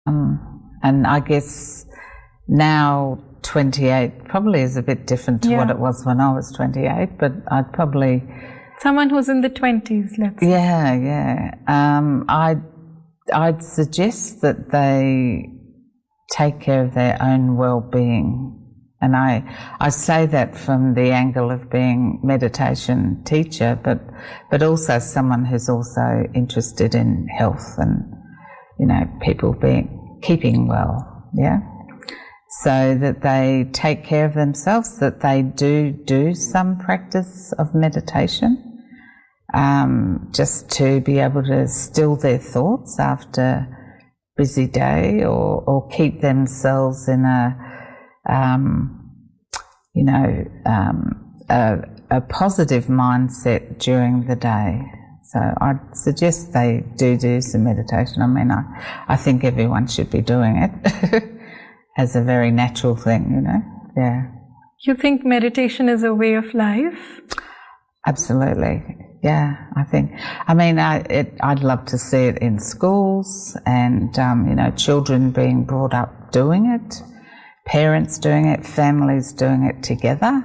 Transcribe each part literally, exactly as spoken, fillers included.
Um, and I guess now twenty-eight probably is a bit different to Yeah. what it was when I was twenty-eight, but I'd probably... Someone who's in the twenties, let's say. Yeah, yeah. Um, I'd, I'd suggest that they take care of their own well-being. And I, I say that from the angle of being meditation teacher, but, but also someone who's also interested in health and, you know, people being, keeping well, yeah? So that they take care of themselves, that they do do some practice of meditation, um, just to be able to still their thoughts after a busy day, or, or keep themselves in a, um, you know, um, a, a positive mindset during the day. So I'd suggest they do do some meditation. I mean, I, I think everyone should be doing it as a very natural thing, you know, yeah. You think meditation is a way of life? Absolutely, yeah, I think. I mean, I, it, I'd love to see it in schools and, um, you know, children being brought up doing it, parents doing it, families doing it together.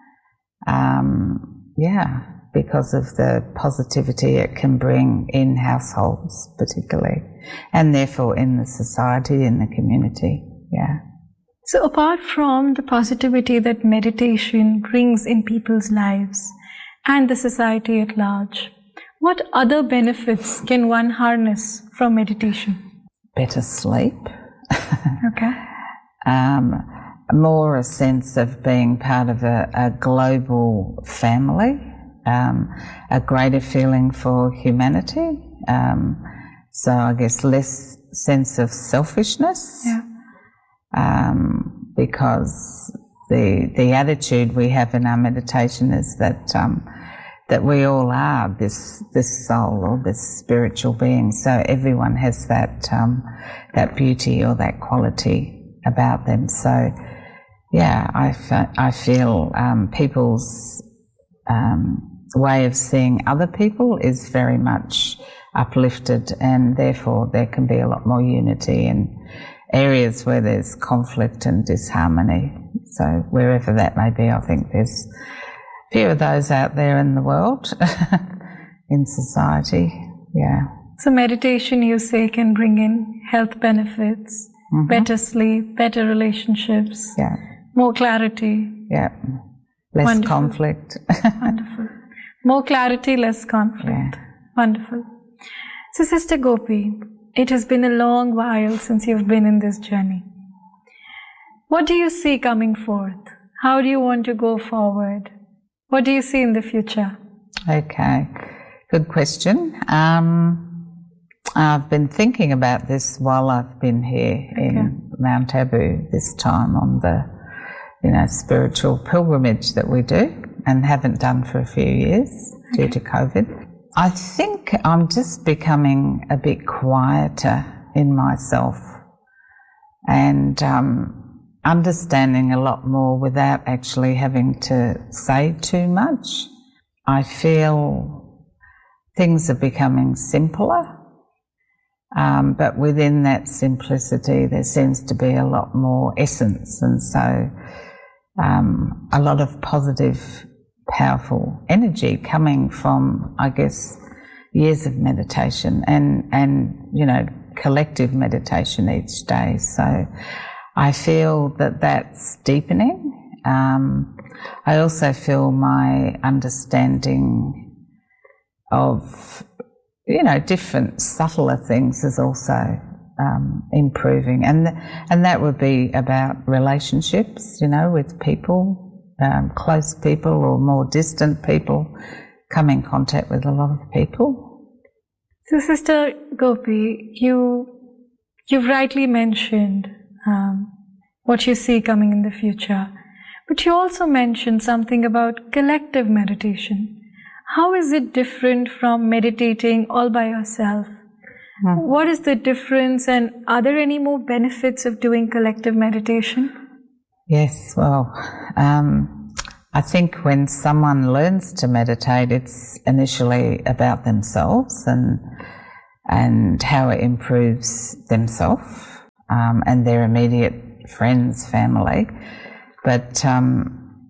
Um, yeah, because of the positivity it can bring in households particularly, and therefore in the society, in the community, yeah. So apart from the positivity that meditation brings in people's lives and the society at large, what other benefits can one harness from meditation? Better sleep. Okay. um, more a sense of being part of a, a global family, um, a greater feeling for humanity. Um, so I guess less sense of selfishness. Yeah. Um, because the the attitude we have in our meditation is that um, that we all are this this soul or this spiritual being. So everyone has that um, that beauty or that quality about them. So yeah, I, f- I feel um, people's um, way of seeing other people is very much uplifted, and therefore there can be a lot more unity in areas where there's conflict and disharmony. So wherever that may be, I think there's a few of those out there in the world, in society, yeah. So meditation, you say, can bring in health benefits, mm-hmm. better sleep, better relationships, yeah. more clarity. Yeah, less Wonderful. conflict. Wonderful. More clarity, less conflict. Yeah. Wonderful. So Sister Gopi, it has been a long while since you've been in this journey. What do you see coming forth? How do you want to go forward? What do you see in the future? Okay, good question. Um, I've been thinking about this while I've been here okay. in Mount Abu this time on the, you know, spiritual pilgrimage that we do and haven't done for a few years okay. due to COVID. I think I'm just becoming a bit quieter in myself and um, understanding a lot more without actually having to say too much. I feel things are becoming simpler, um, but within that simplicity there seems to be a lot more essence, and so um, a lot of positive powerful energy coming from, I guess, years of meditation and, and, you know, collective meditation each day. So I feel that that's deepening. Um, I also feel my understanding of, you know, different subtler things is also um, improving. And, th- and that would be about relationships, you know, with people, Um, close people or more distant people, come in contact with a lot of people. So Sister Gopi, you, you've rightly mentioned um, what you see coming in the future, but you also mentioned something about collective meditation. How is it different from meditating all by yourself? Hmm. What is the difference, and are there any more benefits of doing collective meditation? Yes, well, um, I think when someone learns to meditate, it's initially about themselves and and how it improves themselves. um, and their immediate friends, family. But um,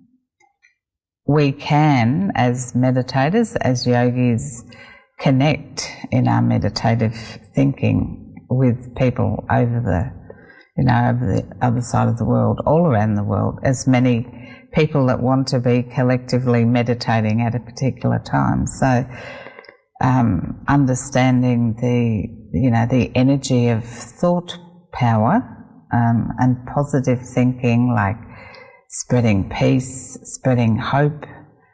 we can, as meditators, as yogis, connect in our meditative thinking with people over the, you know, over the other side of the world, all around the world, as many people that want to be collectively meditating at a particular time. So um, understanding the, you know, the energy of thought power um, and positive thinking, like spreading peace, spreading hope,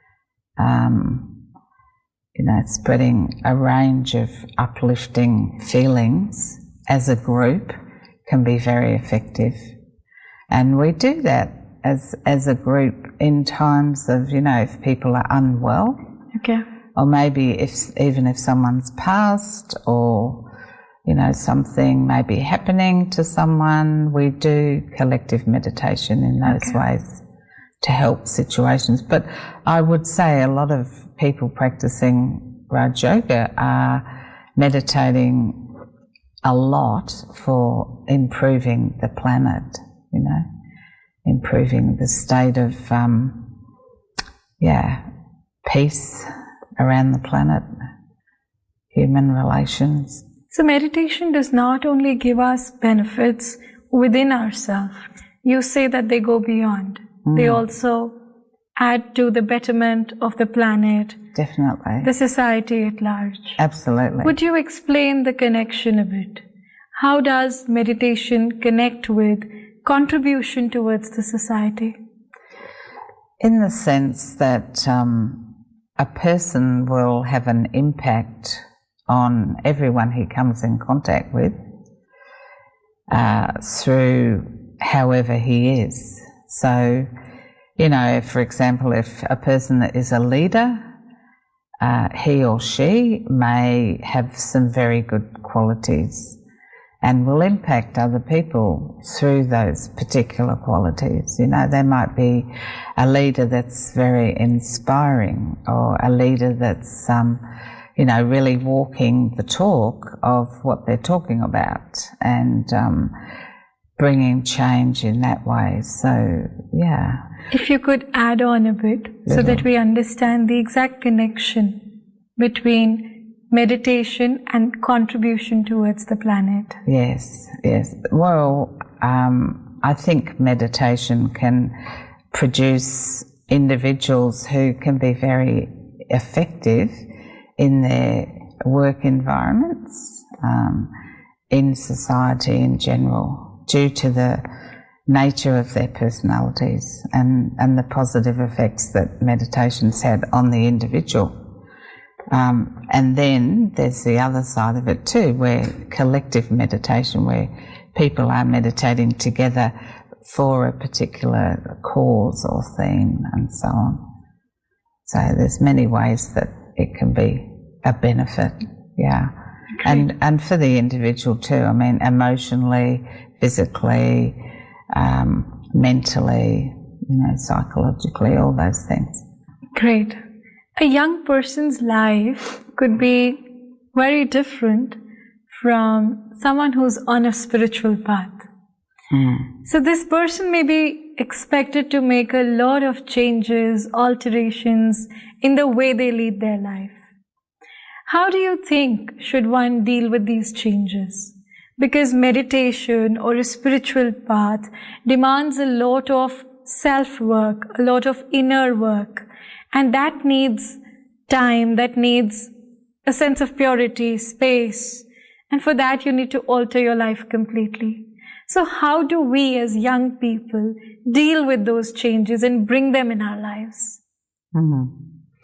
um, you know, spreading a range of uplifting feelings as a group can be very effective. And we do that as as a group in times of, you know, if people are unwell. Okay. Or maybe if even if someone's passed, or, you know, something may be happening to someone, we do collective meditation in those okay. ways to help situations. But I would say a lot of people practicing Raj Yoga are meditating a lot for improving the planet, you know, improving the state of, um, yeah, peace around the planet, human relations. So meditation does not only give us benefits within ourselves. You say that they go beyond. Mm. They also add to the betterment of the planet. Definitely. The society at large. Absolutely. Would you explain the connection a bit? How does meditation connect with contribution towards the society? In the sense that um, a person will have an impact on everyone he comes in contact with uh, through however he is. So, you know, for example, if a person is a leader, uh, he or she may have some very good qualities and will impact other people through those particular qualities. You know, there might be a leader that's very inspiring, or a leader that's, um, you know, really walking the talk of what they're talking about, and um, bringing change in that way. So, yeah. If you could add on a bit, Little. so that we understand the exact connection between meditation and contribution towards the planet. Yes, yes. Well, um, I think meditation can produce individuals who can be very effective in their work environments, um, in society in general, due to the nature of their personalities and, and the positive effects that meditation's had on the individual. Um, and then there's the other side of it too, where collective meditation, where people are meditating together for a particular cause or theme and so on. So there's many ways that it can be a benefit, yeah. Okay. And and for the individual too, I mean, emotionally, physically, um, mentally, you know, psychologically, all those things. Great. A young person's life could be very different from someone who's on a spiritual path. Mm. So this person may be expected to make a lot of changes, alterations in the way they lead their life. How do you think should one deal with these changes? Because meditation or a spiritual path demands a lot of self-work, a lot of inner work. And that needs time, that needs a sense of purity, space. And for that, you need to alter your life completely. So how do we as young people deal with those changes and bring them in our lives? Mm-hmm.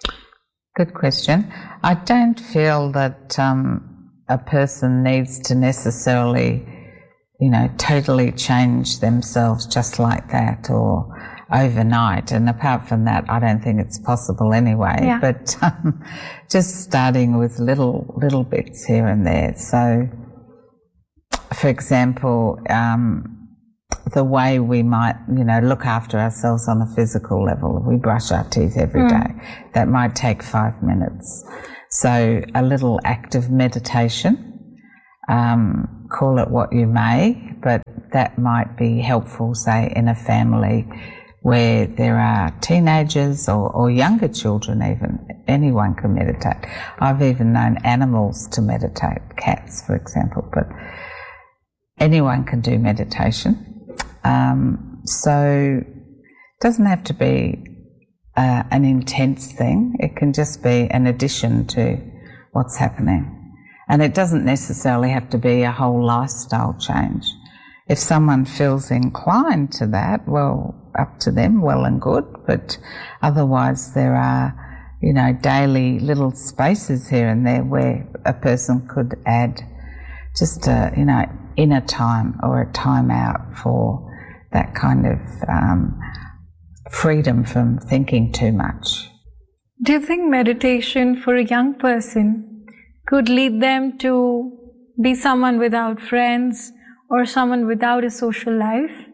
Good question. I don't feel that um, a person needs to necessarily, you know, totally change themselves just like that or overnight, and apart from that, I don't think it's possible anyway. Yeah. But um, just starting with little little bits here and there. So, for example, um, the way we might, you know, look after ourselves on a physical level. We brush our teeth every mm. day. That might take five minutes. So, a little act of meditation um, call it what you may, but that might be helpful, say, in a family where there are teenagers or, or younger children even. Anyone can meditate. I've even known animals to meditate, cats, for example, but anyone can do meditation. Um, so it doesn't have to be uh, an intense thing. It can just be an addition to what's happening. And it doesn't necessarily have to be a whole lifestyle change. If someone feels inclined to that, well, up to them, well and good, but otherwise there are, you know, daily little spaces here and there where a person could add just a, you know, inner time or a time out for that kind of um, freedom from thinking too much. Do you think meditation for a young person could lead them to be someone without friends or someone without a social life?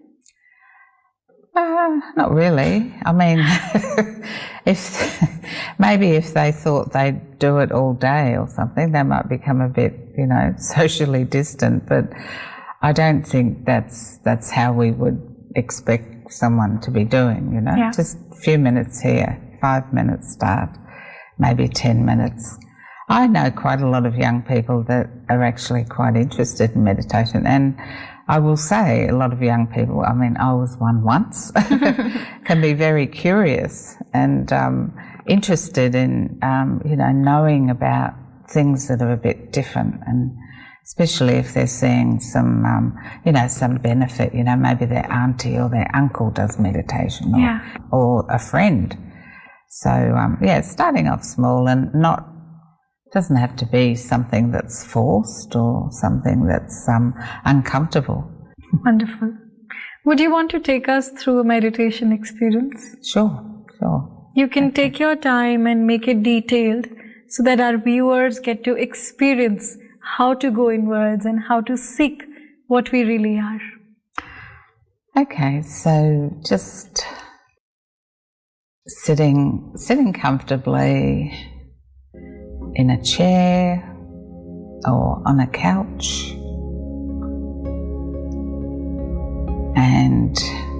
Uh, not really. I mean, if maybe if they thought they'd do it all day or something, they might become a bit, you know, socially distant. But I don't think that's that's how we would expect someone to be doing, you know. Yeah. Just a few minutes here, five minutes start, maybe ten minutes. I know quite a lot of young people that are actually quite interested in meditation, and I will say a lot of young people, I mean, I was one once, can be very curious and um, interested in, um, you know, knowing about things that are a bit different, and especially if they're seeing some, um, you know, some benefit, you know, maybe their auntie or their uncle does meditation, or, yeah. or a friend. So, um, yeah, starting off small and not, doesn't have to be something that's forced or something that's um, uncomfortable. Wonderful. Would you want to take us through a meditation experience? Sure, sure. You can Okay. take your time and make it detailed so that our viewers get to experience how to go inwards and how to seek what we really are. Okay, so just sitting, sitting comfortably in a chair or on a couch, and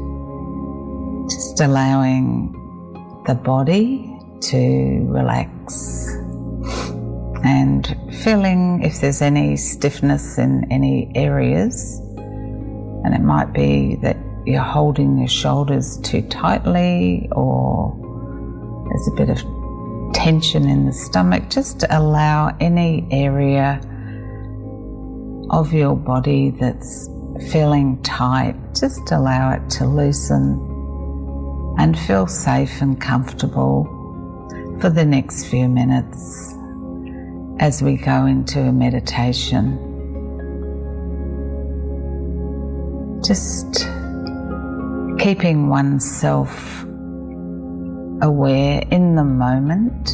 just allowing the body to relax and feeling if there's any stiffness in any areas. And it might be that you're holding your shoulders too tightly, or there's a bit of tension in the stomach. Just to allow any area of your body that's feeling tight, just allow it to loosen and feel safe and comfortable for the next few minutes as we go into a meditation. Just keeping oneself aware in the moment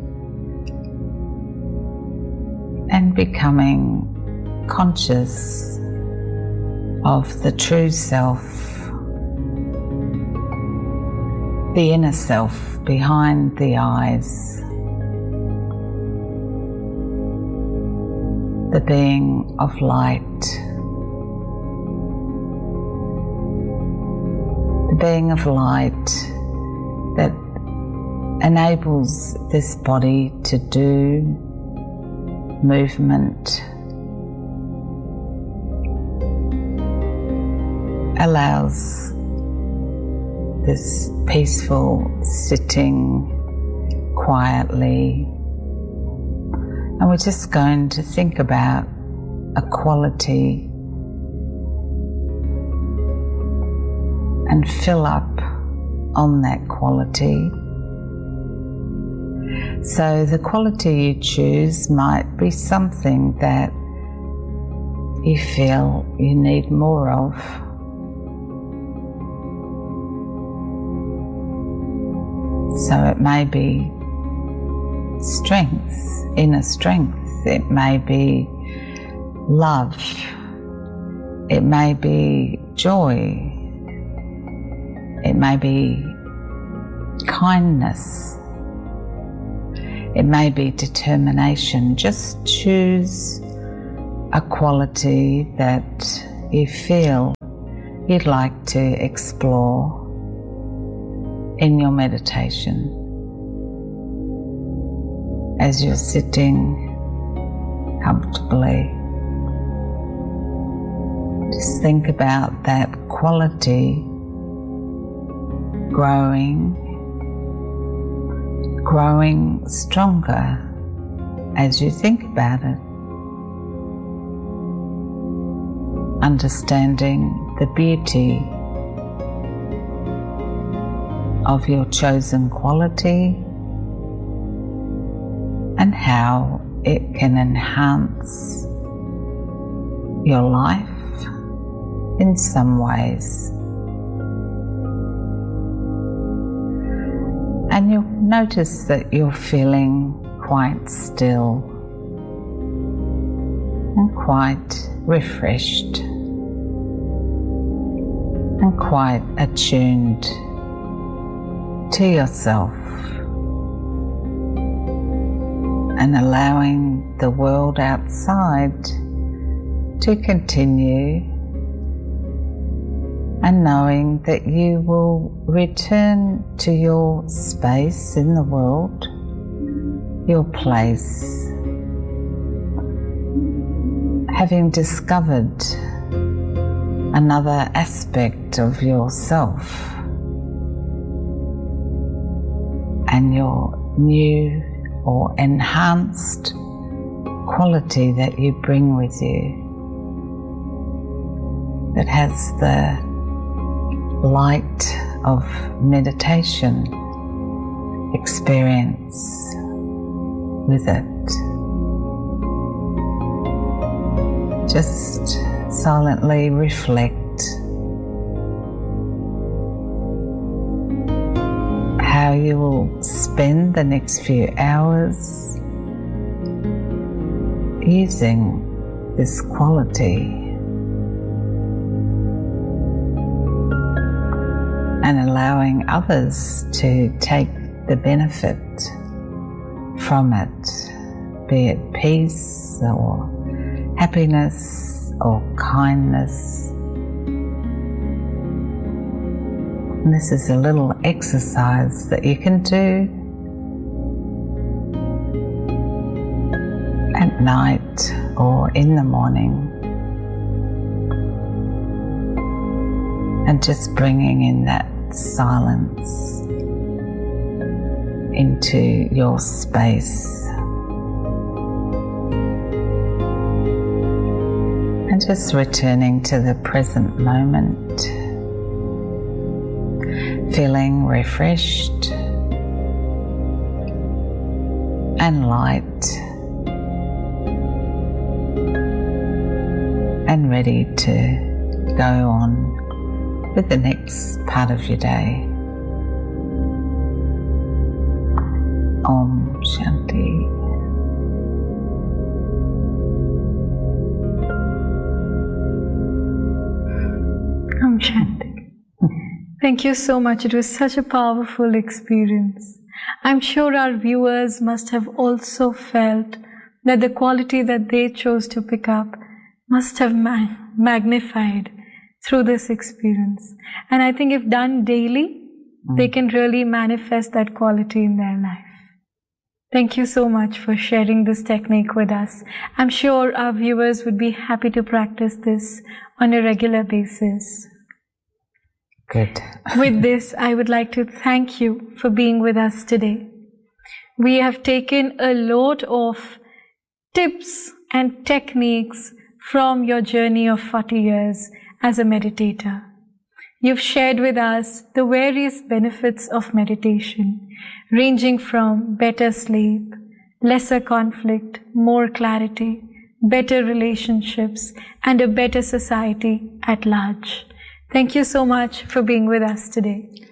and becoming conscious of the true self, the inner self behind the eyes, the being of light, the being of light that enables this body to do movement, allows this peaceful sitting quietly. And we're just going to think about a quality and fill up on that quality. So the quality you choose might be something that you feel you need more of. So it may be strength, inner strength. It may be love. It may be joy. It may be kindness. It may be determination. Just choose a quality that you feel you'd like to explore in your meditation. As you're sitting comfortably, just think about that quality growing, growing stronger as you think about it. Understanding the beauty of your chosen quality and how it can enhance your life in some ways. And you'll notice that you're feeling quite still and quite refreshed and quite attuned to yourself, and allowing the world outside to continue, and knowing that you will return to your space in the world, your place, having discovered another aspect of yourself and your new or enhanced quality that you bring with you, that has the light of meditation experience with it. Just silently reflect how you will spend the next few hours using this quality and allowing others to take the benefit from it, be it peace or happiness or kindness. And this is a little exercise that you can do at night or in the morning, and just bringing in that silence into your space, and just returning to the present moment, feeling refreshed and light and ready to go on with the next part of your day. Om Shanti. Om Shanti. Thank you so much. It was such a powerful experience. I'm sure our viewers must have also felt that the quality that they chose to pick up must have ma- magnified through this experience. And I think if done daily, mm. they can really manifest that quality in their life. Thank you so much for sharing this technique with us. I'm sure our viewers would be happy to practice this on a regular basis. Good. With this, I would like to thank you for being with us today. We have taken a lot of tips and techniques from your journey of forty years as a meditator. You've shared with us the various benefits of meditation, ranging from better sleep, lesser conflict, more clarity, better relationships, and a better society at large. Thank you so much for being with us today.